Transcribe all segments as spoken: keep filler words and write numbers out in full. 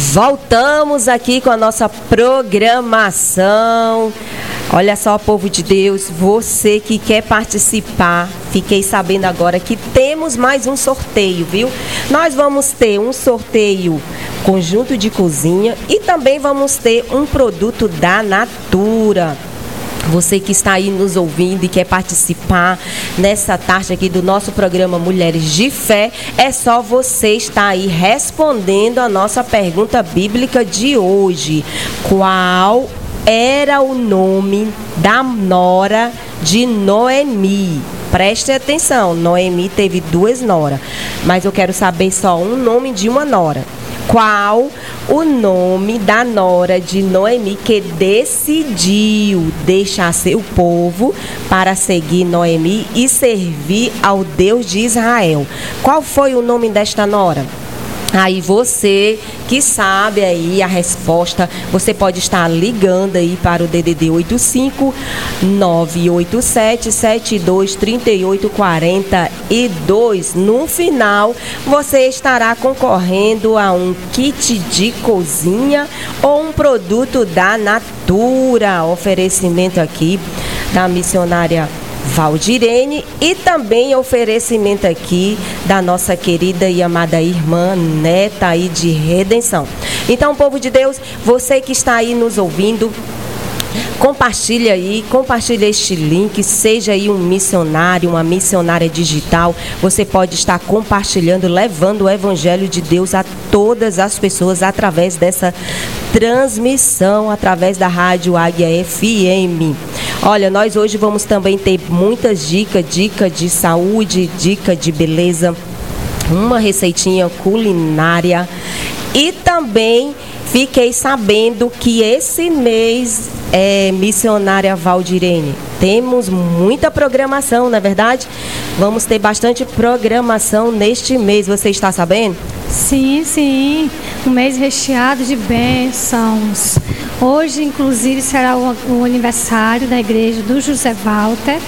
Voltamos aqui com a nossa programação. Olha só, povo de Deus, você que quer participar, fiquei sabendo agora que temos mais um sorteio, viu? Nós vamos ter um sorteio conjunto de cozinha e também vamos ter um produto da Natura. Você que está aí nos ouvindo e quer participar nessa tarde aqui do nosso programa Mulheres de Fé, é só você estar aí respondendo a nossa pergunta bíblica de hoje. Qual era o nome da nora de Noemi? Preste atenção, Noemi teve duas noras, mas eu quero saber só um nome de uma nora. Qual o nome da nora de Noemi que decidiu deixar seu povo para seguir Noemi e servir ao Deus de Israel? Qual foi o nome desta nora? Aí você que sabe aí a resposta, você pode estar ligando aí para o D D D oito cinco, nove oito sete, sete dois três oito quatro dois. No final, você estará concorrendo a um kit de cozinha ou um produto da Natura. Oferecimento aqui da missionária Valdirene e também oferecimento aqui da nossa querida e amada irmã Neta aí de Redenção. Então, povo de Deus, você que está aí nos ouvindo, compartilha aí, compartilha este link, seja aí um missionário, uma missionária digital. Você pode estar compartilhando, levando o Evangelho de Deus a todas as pessoas através dessa transmissão, através da Rádio Águia F M. Olha, nós hoje vamos também ter muitas dicas, dica de saúde, dica de beleza, uma receitinha culinária e também fiquei sabendo que esse mês, é, missionária Valdirene, temos muita programação, não é verdade? Vamos ter bastante programação neste mês, você está sabendo? Sim, sim, um mês recheado de bênçãos. Hoje, inclusive, será o, o aniversário da igreja do José Walter.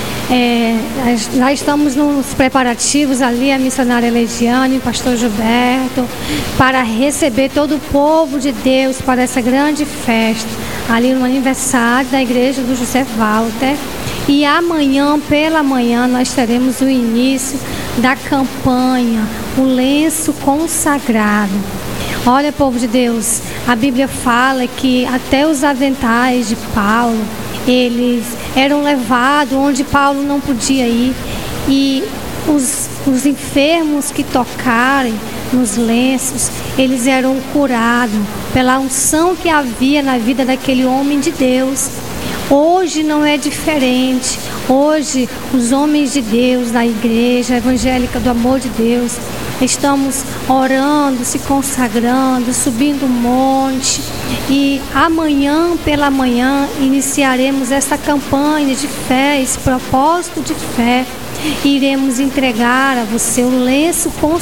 É, nós estamos nos preparativos ali, a missionária Legiane, o pastor Gilberto, para receber todo o povo de Deus para essa grande festa, ali no aniversário da igreja do José Walter. E amanhã, pela manhã, nós teremos o início da campanha, o lenço consagrado. Olha, povo de Deus, a Bíblia fala que até os aventais de Paulo, eles eram levados onde Paulo não podia ir, e os, os enfermos que tocarem nos lenços, eles eram curados pela unção que havia na vida daquele homem de Deus. Hoje não é diferente. Hoje os homens de Deus da igreja evangélica do amor de Deus estamos orando, se consagrando, subindo um monte, e amanhã pela manhã iniciaremos essa campanha de fé, esse propósito de fé. Iremos entregar a você o lenço